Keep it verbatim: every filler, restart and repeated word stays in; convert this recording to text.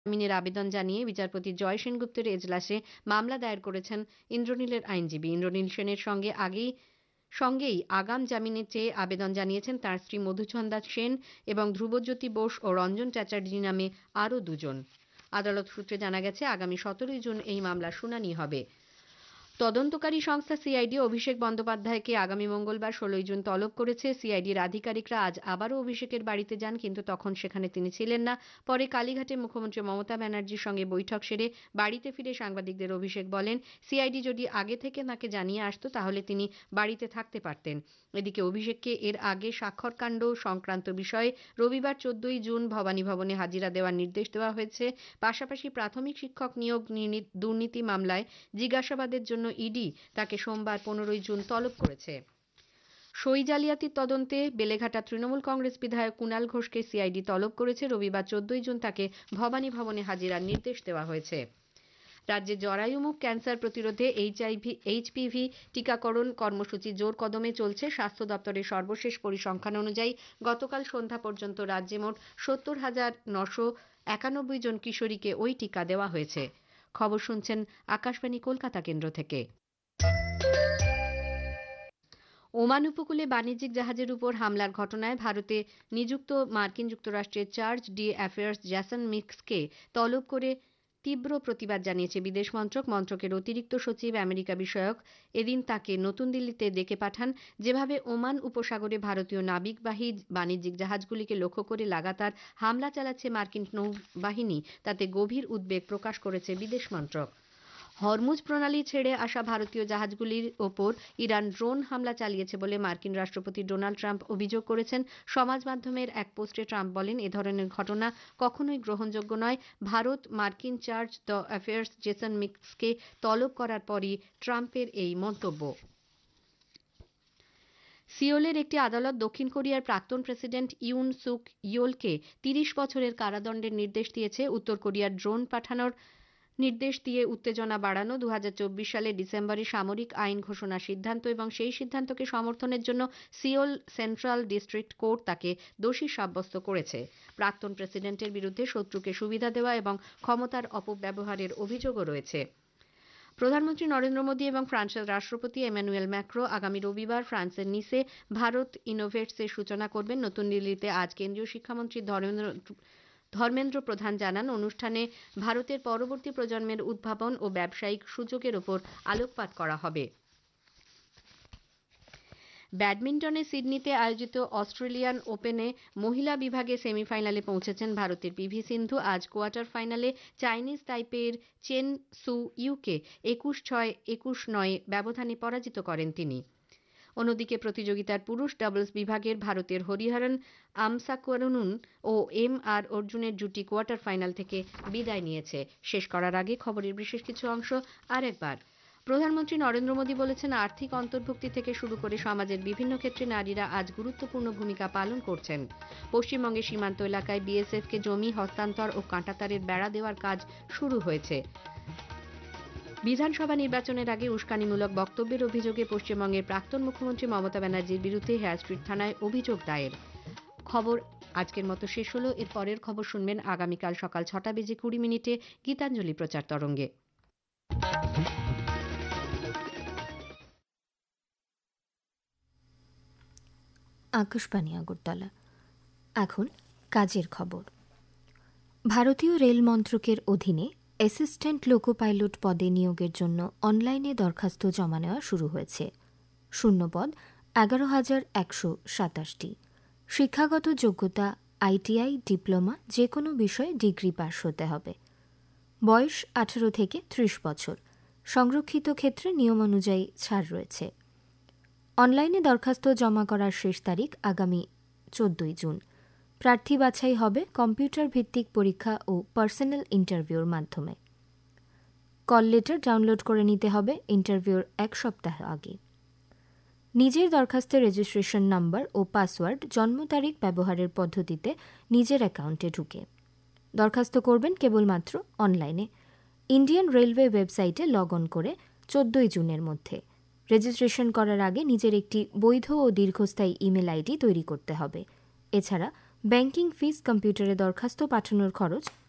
জামিনের আবেদন জানিয়ে বিচারপতি জয় সেনগুপ্তের এজলাসে মামলা দায়ের করেছেন ইন্দ্রনীলের আইনজীবী। ইন্দ্রনীল সেনের সঙ্গে আগেই সঙ্গেই আগাম জামিনের চেয়ে আবেদন জানিয়েছেন তাঁর স্ত্রী মধুচন্দা সেন এবং ধ্রুবজ্যোতি বোস ও রঞ্জন চ্যাটার্জি নামে আরও দুজন। আদালত সূত্রে জানা গেছে, আগামী সতেরোই জুন এই মামলার শুনানি হবে। তদন্তকারী সংস্থা সিআইডি অভিষেক বন্দ্যোপাধ্যায়কে আগামী মঙ্গলবার ষোলোই জুন তলব করেছে। সিআইডির আধিকারিকরা আজ আবারও অভিষেকের বাড়িতে যান, কিন্তু তখন সেখানে তিনি ছিলেন না। পরে কালীঘাটে মুখ্যমন্ত্রী মমতা ব্যানার্জির সঙ্গে বৈঠক সেরে বাড়িতে ফিরে সাংবাদিকদের অভিষেক বলেন, সিআইডি যদি আগে থেকে তাকে জানিয়ে আসতো তাহলে তিনি বাড়িতে থাকতে পারতেন। এদিকে অভিষেককে এর আগে স্বাক্ষরকাণ্ড সংক্রান্ত বিষয়ে রবিবার চোদ্দই জুন ভবানী ভবনে হাজিরা দেওয়ার নির্দেশ দেওয়া হয়েছে। পাশাপাশি প্রাথমিক শিক্ষক নিয়োগ দুর্নীতি মামলায় জিজ্ঞাসাবাদের জন্য ইডি তাকে সোমবার পনেরোই জুন তলব করেছে। সই জালিয়াতির তদন্তে বেলেঘাটা তৃণমূল কংগ্রেস বিধায়ক কুণাল ঘোষকে সিআইডি তলব করেছে। রবিবার চোদ্দই জুন তাকে ভবানী ভবনে হাজিরার নির্দেশ দেওয়া হয়েছে। রাজ্যে জরায়ুমুখ ক্যান্সার প্রতিরোধে এইচআইভি এইচপিভি টিকাকরণ কর্মসূচি জোর কদমে চলছে। স্বাস্থ্য দপ্তরের সর্বশেষ পরিসংখ্যান অনুযায়ী গতকাল সন্ধ্যা পর্যন্ত রাজ্যে মোট সত্তর হাজার নশো একানব্বই জন কিশোরীকে ওই টিকা দেওয়া হয়েছে। খবর শুনছেন আকাশবাণী কলকাতা কেন্দ্র থেকে। ওমান উপকূলে বাণিজ্যিক জাহাজের উপর হামলার ঘটনায় ভারতে নিযুক্ত মার্কিন যুক্তরাষ্ট্রের চার্জ ডি অ্যাফেয়ার্স জ্যাসন মিক্সকে তলব করে তীব্র প্রতিবাদ জানিয়েছে বিদেশ মন্ত্রক। মন্ত্রকের অতিরিক্ত সচিব আমেরিকা বিষয়ক এদিন তাকে নতুন দিল্লিতে ডেকে পাঠান। যেভাবে ওমান উপসাগরে ভারতীয় নাবিকবাহী বাণিজ্যিক জাহাজগুলিকে লক্ষ্য করে লাগাতার হামলা চালাচ্ছে মার্কিন নৌবাহিনী, তাতে গভীর উদ্বেগ প্রকাশ করেছে বিদেশ মন্ত্রক। হরমুজ প্রণালী ছেড়ে আসা ভারতীয় জাহাজগুলির ওপর ইরান ড্রোন হামলা চালিয়েছে বলে মার্কিন রাষ্ট্রপতি ডোনাল্ড ট্রাম্প অভিযোগ করেছেন। সমাজ মাধ্যমের এক পোস্টে ট্রাম্প বলেন, এ ধরনের ঘটনা কখনোই গ্রহণযোগ্য নয়। ভারত মার্কিন চার্জ দ্য অ্যাফেয়ার্স জেসন মিক্সকে তলব করার পরই ট্রাম্পের এই মন্তব্য। সিওলের একটি আদালত দক্ষিণ কোরিয়ার প্রাক্তন প্রেসিডেন্ট ইউন সুক ইয়োলকে তিরিশ বছরের কারাদণ্ডের নির্দেশ দিয়েছে। উত্তর কোরিয়ার ড্রোন পাঠানোর নির্দেশ দিয়ে উত্তেজনা বাড়ানো দু হাজার চব্বিশ সালের ডিসেম্বরে সামরিক আইন ঘোষণার সিদ্ধান্ত এবং সেই সিদ্ধান্তকে সমর্থনের জন্য সিওল সেন্ট্রাল ডিস্ট্রিক্ট কোর্ট তাকে দোষী সাব্যস্ত করেছে। প্রাক্তন প্রেসিডেন্টের বিরুদ্ধে শত্রুকে সুবিধা দেওয়া এবং ক্ষমতার অপব্যবহারের অভিযোগও রয়েছে। প্রধানমন্ত্রী নরেন্দ্র মোদী এবং ফ্রান্সের রাষ্ট্রপতি এমানুয়েল ম্যাক্রো আগামী রবিবার ফ্রান্সের নিসে ভারত ইনোভেটসের সূচনা করবেন। নতুন দিল্লিতে আজ কেন্দ্রীয় শিক্ষামন্ত্রী ধর্মেন্দ্র ধর্মেন্দ্র প্রধান জানান, অনুষ্ঠানে ভারতের পরবর্তী প্রজন্মের উদ্ভাবন ও ব্যবসায়িক সুযোগের ওপর আলোকপাত করা হবে। ব্যাডমিন্টনে সিডনিতে আয়োজিত অস্ট্রেলিয়ান ওপেনে মহিলা বিভাগে সেমিফাইনালে পৌঁছেছেন ভারতের পিভি সিন্ধু। আজ কোয়ার্টার ফাইনালে চাইনিজ তাইপের চেন সু ইউকে একুশ ছয় একুশ নয় ব্যবধানে পরাজিত করেন তিনি। অন্যদিকে প্রতিযোগিতার পুরুষ ডাবলস বিভাগের ভারতের হরিহরন আমসাকরুন ও এম আর অর্জুনের জুটি কোয়ার্টার ফাইনাল থেকে বিদায় নিয়েছে। শেষ করার আগে খবরের বিশেষ কিছু অংশ আরেকবার। প্রধানমন্ত্রী নরেন্দ্র মোদী বলেছেন, আর্থিক অন্তর্ভুক্তি থেকে শুরু করে সমাজের বিভিন্ন ক্ষেত্রে নারীরা আজ গুরুত্বপূর্ণ ভূমিকা পালন করছেন। পশ্চিমবঙ্গের সীমান্ত এলাকায় বিএসএফকে জমি হস্তান্তর ও কাঁটাতারের বেড়া দেওয়ার কাজ শুরু হয়েছে। বিধানসভা নির্বাচনের আগে উস্কানিমূলক বক্তব্যের অভিযোগে পশ্চিমবঙ্গের প্রাক্তন মুখ্যমন্ত্রী মমতা ব্যানার্জির বিরুদ্ধে হেয়ার স্ট্রিট থানায় অভিযোগ দায়ের। খবর আজকের মতো শেষ হলো। এর পরের খবর শুনবেন আগামীকাল সকাল ছটা বেজে কুড়ি মিনিটে গীতাঞ্জলি প্রচার তরঙ্গে। আকাশবাণী আগরতলা। এখন কাজের খবর। ভারতীয় রেল মন্ত্রকের অধীনে অ্যাসিস্ট্যান্ট লোকো পাইলট পদে নিয়োগের জন্য অনলাইনে দরখাস্ত জমা নেওয়া শুরু হয়েছে। শূন্যপদ এগারো হাজার একশো সাতাশটি। শিক্ষাগত যোগ্যতা আইটিআই, ডিপ্লোমা, যে কোনো বিষয়ে ডিগ্রি পাস হতে হবে। বয়স আঠারো থেকে ত্রিশ বছর। সংরক্ষিত ক্ষেত্রে নিয়ম অনুযায়ী ছাড় রয়েছে। অনলাইনে দরখাস্ত জমা করার শেষ তারিখ আগামী চোদ্দই জুন। প্রার্থী বাছাই হবে কম্পিউটার ভিত্তিক পরীক্ষা ও পার্সোনাল ইন্টারভিউর মাধ্যমে। কল লেটার ডাউনলোড করে নিতে হবে ইন্টারভিউর এক সপ্তাহ আগে। নিজের দরখাস্তের রেজিস্ট্রেশন নাম্বার ও পাসওয়ার্ড জন্ম তারিখ ব্যবহারের পদ্ধতিতে নিজের অ্যাকাউন্টে ঢুকে দরখাস্ত করবেন কেবলমাত্র অনলাইনে। ইন্ডিয়ান রেলওয়ে ওয়েবসাইটে লগ অন করে চোদ্দই জুনের মধ্যে। রেজিস্ট্রেশন করার আগে নিজের একটি বৈধ ও দীর্ঘস্থায়ী ইমেল আইডি তৈরি করতে হবে। এছাড়া ব্যাংকিং ফিস, কম্পিউটারে দরখাস্ত পাঠানোর খরচ